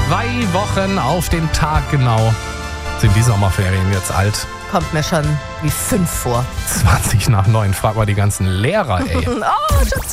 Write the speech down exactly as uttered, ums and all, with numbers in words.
Zwei Wochen auf den Tag genau sind die Sommerferien jetzt alt. Kommt mir schon wie fünf vor. zwanzig nach neun. Frag mal die ganzen Lehrer, ey. Oh, Schatz.